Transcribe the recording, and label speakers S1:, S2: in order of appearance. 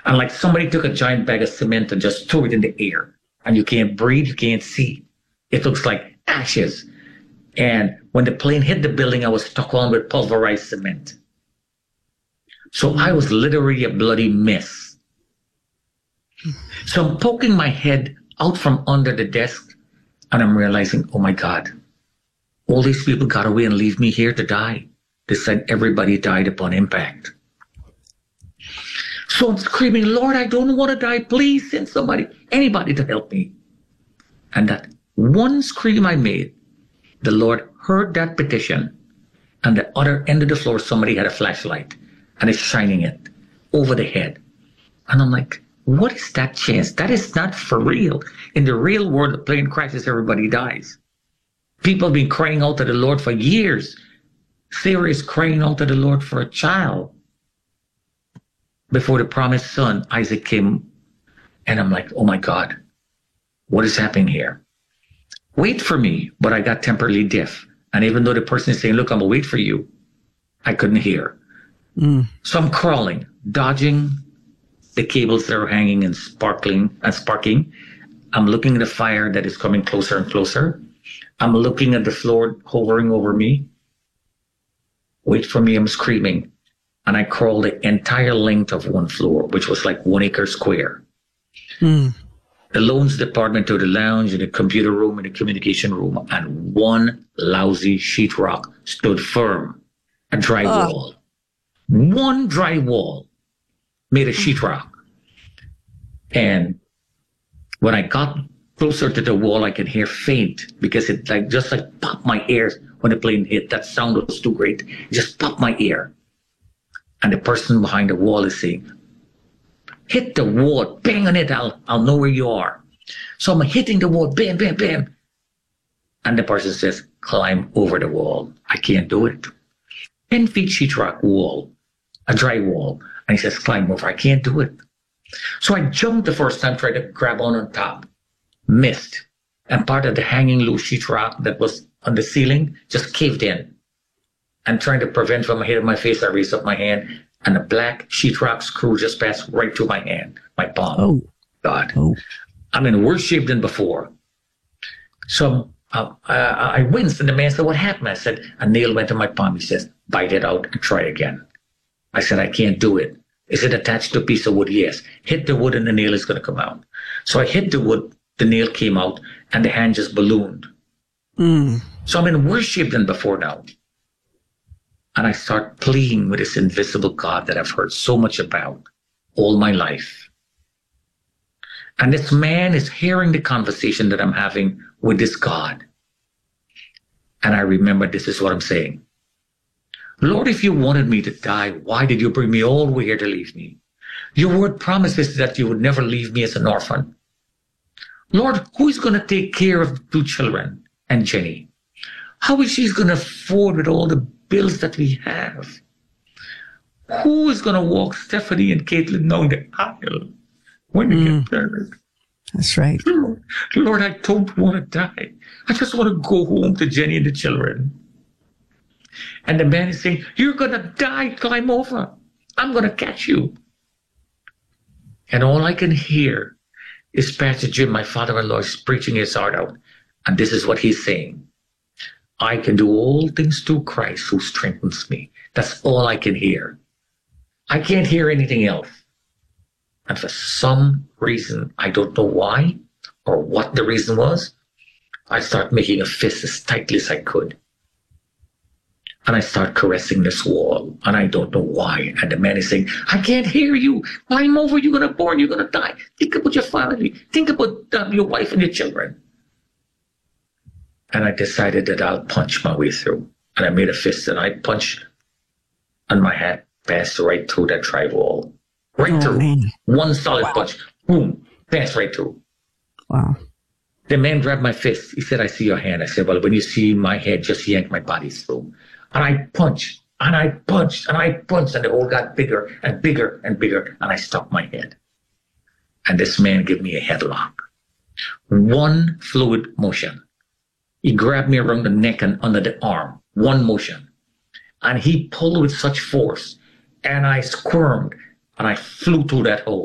S1: And like somebody took a giant bag of cement and just threw it in the air. And you can't breathe, you can't see. It looks like ashes. And when the plane hit the building, I was stuck on with pulverized cement. So I was literally a bloody mess. So I'm poking my head out from under the desk, and I'm realizing, oh my God, all these people got away and leave me here to die. They said everybody died upon impact. So I'm screaming, Lord, I don't want to die. Please send somebody, anybody to help me. And that one scream I made, the Lord heard that petition. And the other end of the floor, somebody had a flashlight and is shining it over the head. And I'm like, what is that chance? That is not for real. In the real world, the plane crashes, everybody dies. People have been crying out to the Lord for years. Sarah is crying out to the Lord for a child. Before the promised son, Isaac came, and I'm like, oh my God, what is happening here? Wait for me, but I got temporarily deaf. And even though the person is saying, look, I'm gonna wait for you, I couldn't hear. So I'm crawling, dodging the cables that are hanging and sparking. I'm looking at the fire that is coming closer and closer. I'm looking at the floor hovering over me. Wait for me, I'm screaming. And I crawled the entire length of one floor, which was like 1 acre square. The loans department to the lounge, and the computer room, and the communication room, and one lousy sheetrock stood firm. A dry wall. One dry wall made of sheetrock. And when I got closer to the wall, I could hear faint, because it just popped my ears when the plane hit. That sound was too great. It just popped my ear. And the person behind the wall is saying, hit the wall, bang on it, I'll know where you are. So I'm hitting the wall, bam, bam, bam. And the person says, climb over the wall. I can't do it. 10 feet sheetrock wall, a dry wall. And he says, climb over. I can't do it. So I jumped the first time, tried to grab on top. Missed. And part of the hanging loose sheetrock that was on the ceiling just caved in. And trying to prevent from hitting my face, I raised up my hand, and a black sheetrock screw just passed right through my hand, my palm. Oh, God. Oh. I'm in worse shape than before. So I winced, and the man said, what happened? I said, a nail went in my palm. He says, bite it out and try again. I said, I can't do it. Is it attached to a piece of wood? Yes. Hit the wood and the nail is going to come out. So I hit the wood, the nail came out, and the hand just ballooned. So I'm in worse shape than before now. And I start pleading with this invisible God that I've heard so much about all my life. And this man is hearing the conversation that I'm having with this God. And I remember this is what I'm saying. Lord, if you wanted me to die, why did you bring me all the way here to leave me? Your word promises that you would never leave me as an orphan. Lord, who is going to take care of the 2 children and Jenny? How is she going to afford with all the bills that we have? Who is going to walk Stephanie and Caitlin down the aisle when they get married?
S2: That's right.
S1: Lord, I don't want to die. I just want to go home to Jenny and the children. And the man is saying, you're going to die, climb over. I'm going to catch you. And all I can hear is Pastor Jim, my father-in-law, is preaching his heart out. And this is what he's saying. I can do all things through Christ who strengthens me. That's all I can hear. I can't hear anything else. And for some reason, I don't know why or what the reason was, I start making a fist as tightly as I could. And I start caressing this wall, and I don't know why. And the man is saying, I can't hear you. Climb over, you're going to burn, you're going to die. Think about your family. Think about your wife and your children. And I decided that I'll punch my way through. And I made a fist, and I punched, and my hand passed right through that drywall. Right through. Man. One solid punch. Boom. Passed right through.
S2: Wow.
S1: The man grabbed my fist. He said, I see your hand. I said, well, when you see my head, just yank my body through. And I punched, and I punched, and I punched, and the hole got bigger and bigger and bigger, and I stuck my head. And this man gave me a headlock. One fluid motion. He grabbed me around the neck and under the arm. One motion. And he pulled with such force, and I squirmed, and I flew through that hole.